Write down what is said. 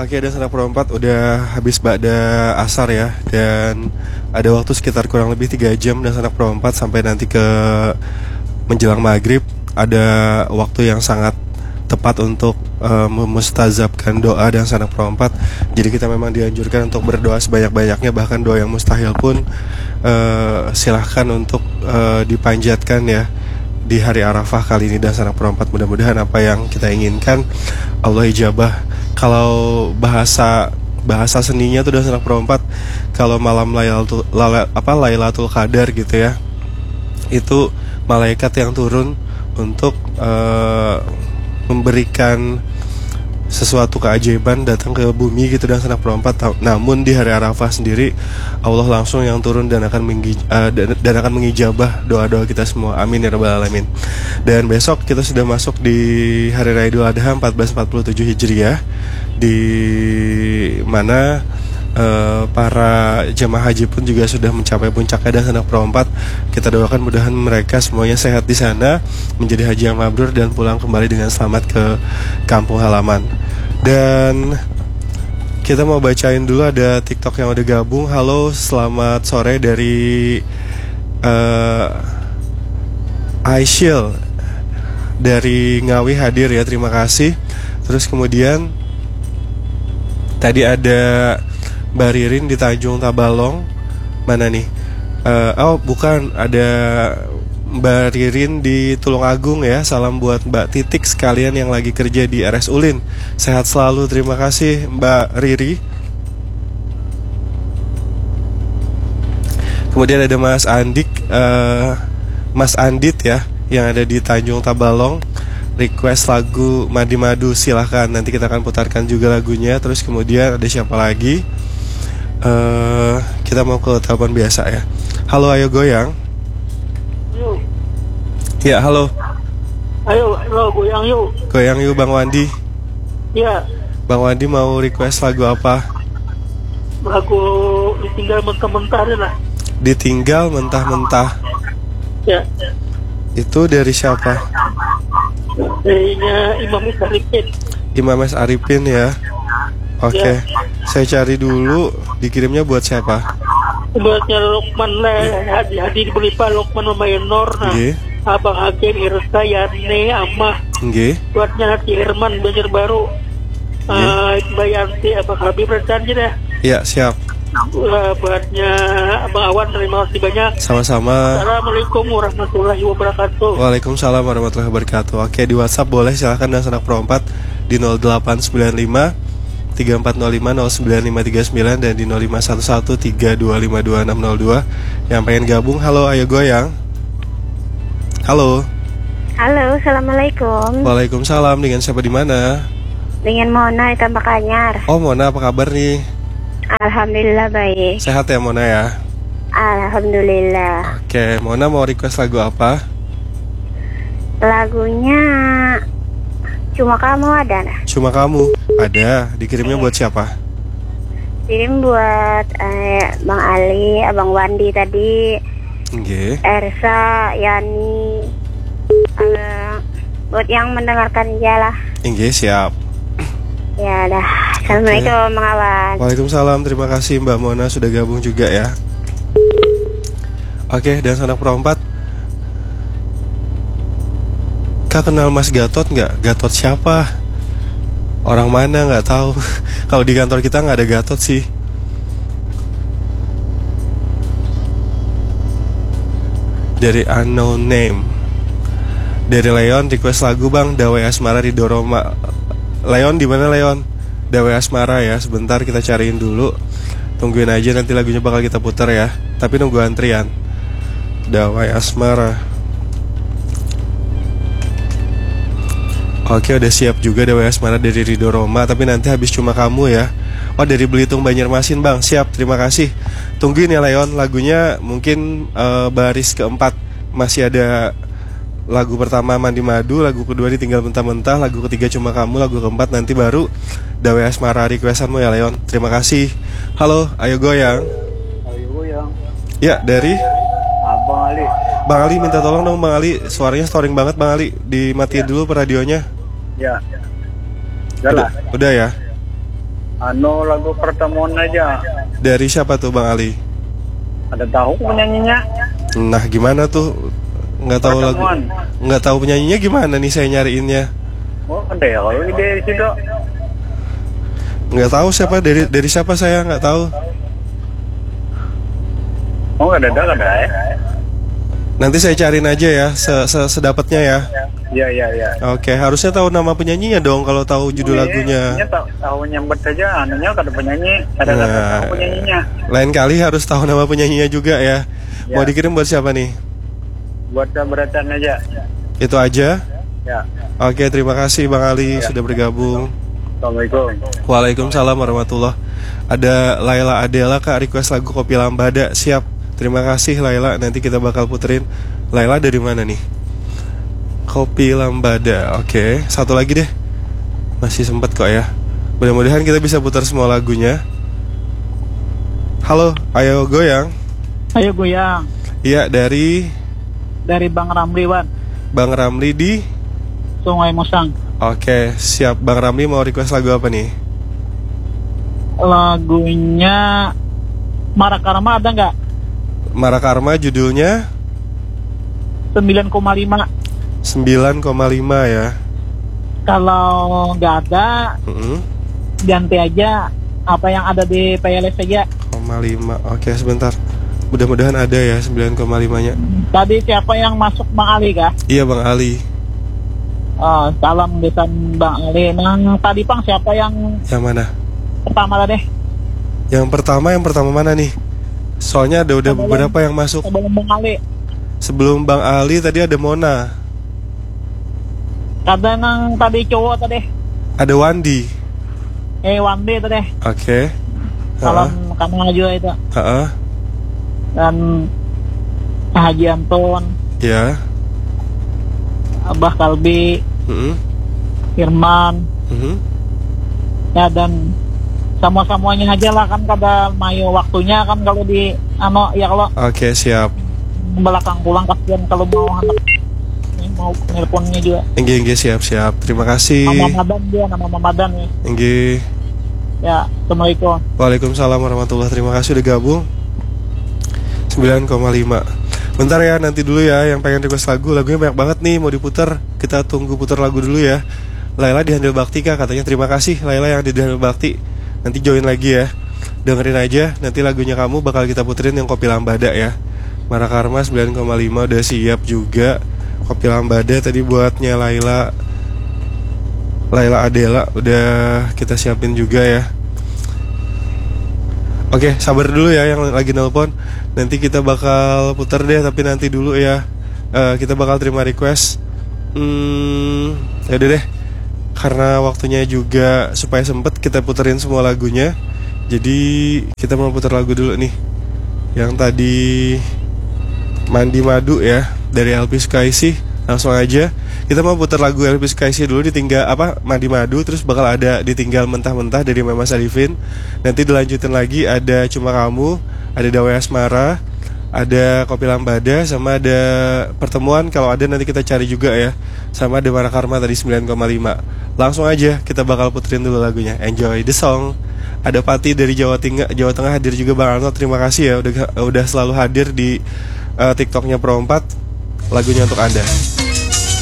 Oke, dan sanak perempat udah habis ba'da asar ya. Dan ada waktu sekitar kurang lebih 3 jam dan sanak perempat sampai nanti ke menjelang maghrib. Ada waktu yang sangat tepat untuk memustazabkan doa dan sanak perempat. Jadi kita memang dianjurkan untuk berdoa sebanyak-banyaknya. Bahkan doa yang mustahil pun silahkan untuk dipanjatkan ya di hari Arafah kali ini dan sanak perempat. Mudah-mudahan apa yang kita inginkan Allah ijabah. Kalau bahasa seninya tuh dan sanak perempat, kalau malam Lailatul Qadar gitu ya, itu malaikat yang turun untuk memberikan sesuatu keajaiban datang ke bumi gitu dan sanak perempat. Namun di hari Arafah sendiri Allah langsung yang turun dan akan mengijabah doa-doa kita semua. Amin ya rabbal alamin. Dan besok kita sudah masuk di hari Raya Idul Adha 1447 Hijriah, di mana para jemaah haji pun juga sudah mencapai puncaknya dan sanak perempat. Kita doakan mudahan mereka semuanya sehat di sana, menjadi haji yang mabrur dan pulang kembali dengan selamat ke kampung halaman. Dan kita mau bacain dulu, ada TikTok yang udah gabung. Halo, selamat sore dari Aisyil dari Ngawi hadir ya, terima kasih. Terus kemudian tadi ada Mbak Ririn di Tanjung Tabalong. Mana nih? Oh bukan, ada Mbak Ririn di Tulungagung ya. Salam buat Mbak Titik sekalian yang lagi kerja di RS Ulin. Sehat selalu, terima kasih Mbak Riri. Kemudian ada Mas Andik, Mas Andit ya, yang ada di Tanjung Tabalong. Request lagu Madi Madu, silahkan, nanti kita akan putarkan juga lagunya. Terus kemudian ada siapa lagi? Kita mau ke telepon biasa ya. Halo, ayo goyang. Yuk. Ya, halo. Ayo goyang yuk. Goyang yuk Bang Wandi. Ya. Bang Wandi mau request lagu apa? Lagu Ditinggal Mentah-Mentah lah. Ditinggal Mentah-Mentah. Ya. Itu dari siapa? Darinya Imam S. Arifin. Imam S. Arifin ya. Oke, Ya. Saya cari dulu. Dikirimnya buat siapa? Buatnya Lokman lah. Hadi dibeli Pak Lokman Mayenor. Nah, Nggih. Abang Hakim, Irsa, Yarne, Amah. Nggih. Buatnya Hati Herman, Banjarbaru. Mbak Yanti, Abang Habib, Recanji dah. Ya, siap. Buatnya Abang Awan, terima kasih banyak. Sama-sama. Assalamualaikum warahmatullahi wabarakatuh. Waalaikumsalam warahmatullahi wabarakatuh. Oke, di WhatsApp boleh silahkan dan sanak perempat di 0895 3405 09539 dan di 0511 3252 yang pengen gabung. Halo, ayo goyang. Halo. Halo, assalamualaikum. Waalaikumsalam. Dengan siapa di mana? Dengan Mona di Tambak Anyar. Oh, Mona, apa kabar nih? Alhamdulillah baik. Sehat ya Mona ya? Alhamdulillah. Oke, Mona mau request lagu apa? Lagunya Cuma Kamu ada nah? Cuma Kamu ada. Dikirimnya buat siapa? Kirim buat Bang Ali, Abang Wandi tadi, Nggih. Ersa, Yani, buat yang mendengarkan jalah. Nggih, siap. Ya dah. Assalamualaikum Bang Awan. Waalaikumsalam, terima kasih Mbak Mona sudah gabung juga ya. Oke, dan sanak perempat, Kak kenal Mas Gatot nggak? Gatot siapa? Orang mana nggak tahu. Kalau di kantor kita nggak ada Gatot sih. Dari unknown name. Dari Leon request lagu Bang, Dawai Asmara di Doroma. Leon di mana Leon? Dawai Asmara ya. Sebentar kita cariin dulu. Tungguin aja, nanti lagunya bakal kita putar ya. Tapi nunggu antrian. Dawai Asmara. Oke, udah siap juga Dawai Asmara dari Ridho Roma. Tapi nanti habis Cuma Kamu ya. Oh, dari Belitung Banjarmasin Bang. Siap, terima kasih. Tungguin ya Leon, lagunya mungkin baris keempat. Masih ada lagu pertama Mandi Madu, lagu kedua Ditinggal Mentah-Mentah, lagu ketiga Cuma Kamu, lagu keempat nanti baru Dawai Asmara requestanmu ya Leon. Terima kasih. Halo, ayo goyang. Ayo goyang. Ya, dari Abang Ali. Bang Ali, minta tolong dong Bang Ali, suaranya storing banget Bang Ali. Dimatiin dulu per radionya. Ya. Udah lah. Udah ya. Lagu pertemuan aja. Dari siapa tuh Bang Ali? Ada tahu penyanyinya? Nah gimana tuh? Nggak tahu lagu. Pertemuan. Nggak tahu penyanyinya gimana nih saya nyariinnya? Oh, ada ya kalau dari situ. Nggak tahu siapa, dari siapa saya nggak tahu. Oh, nggak ada ya? Nanti saya cariin aja ya, sedapatnya ya. Iya. Oke, harusnya tahu nama penyanyinya dong kalau tahu judul lagunya. Ini tahu nyambet saja, anunya kata penyanyi, ada tahu penyanyinya. Lain kali harus tahu nama penyanyinya juga ya. Mau dikirim buat siapa nih? Buat keberatan aja. Itu aja? Ya. Oke, terima kasih Bang Ali sudah bergabung. Assalamualaikum. Waalaikumsalam warahmatullah. Ada Laila Adela Kak, request lagu Kopi Lambada. Siap. Terima kasih Laila, nanti kita bakal puterin. Laila dari mana nih? Kopi Lambada. Oke, satu lagi deh. Masih sempat kok ya. Mudah-mudahan kita bisa putar semua lagunya. Halo, ayo goyang. Ayo goyang. Iya, dari Bang Ramli Wan, Bang Ramli di Sungai Musang. Oke, siap. Bang Ramli mau request lagu apa nih? Lagunya Marakarma ada nggak? Marakarma judulnya 9,5. 9,5 ya. Kalau nggak ada, ganti aja apa yang ada di playlist aja. 9,5. Oke, sebentar. Mudah-mudahan ada ya 9,5-nya. Tadi siapa yang masuk, Bang Ali kah? Iya, Bang Ali. Oh, salam besan Bang Ali. Nah, tadi Bang siapa yang mana? pertama tadi? Yang pertama mana nih? Soalnya udah beberapa yang masuk. Sebelum Bang Ali. Sebelum Bang Ali tadi ada Mona. Ada nang tadi cowok tadi. Ada Wandi. Wandi tadi. Oke. Salam kamu juga itu. Heeh. Dan Haji Anton. Ya. Abah Kalbi. Firman. Ya, dan sama-semuanya aja lah, kan kada mayu waktunya kan kalau di ya kalau Oke, siap. belakang pulang kasihan kalau mau nelponnya juga. Enggak, siap. Terima kasih. Nama Madan nih. Enggak. Ya, Assalamualaikum. Waalaikumsalam warahmatullahi. Terima kasih udah gabung. 9,5. Bentar ya, nanti dulu ya yang pengen request lagu. Lagunya banyak banget nih mau diputar. Kita tunggu putar lagu dulu ya. Laila di Handel Bakti Kak, katanya terima kasih Laila yang di Handel Bakti. Nanti join lagi ya. Dengerin aja, nanti lagunya kamu bakal kita puterin yang Kopi Lambada ya. Marakarma 9,5 udah siap juga. Kopi Lambada tadi buatnya Laila Adela udah kita siapin juga ya. Oke, sabar dulu ya yang lagi nelpon. Nanti kita bakal putar deh, tapi nanti dulu ya. Kita bakal terima request. Yaudah deh. Karena waktunya juga supaya sempet kita puterin semua lagunya. Jadi kita mau putar lagu dulu nih. Yang tadi Mandi Madu ya, dari LP Skysi. Langsung aja kita mau putar lagu LP Skysi dulu, ditinggal Mandi Madu. Terus bakal ada Ditinggal Mentah-Mentah dari Memas Arifin. Nanti dilanjutin lagi ada Cuma Kamu, ada Dawai Asmara, ada Kopi Lambada, sama ada Pertemuan. Kalau ada nanti kita cari juga ya. Sama ada Marakarma tadi 9,5. Langsung aja kita bakal puterin dulu lagunya. Enjoy the song. Ada Pati dari Jawa Tengah hadir juga Bang Arnold. Terima kasih ya udah selalu hadir di TikToknya Pro 4. Lagunya untuk Anda.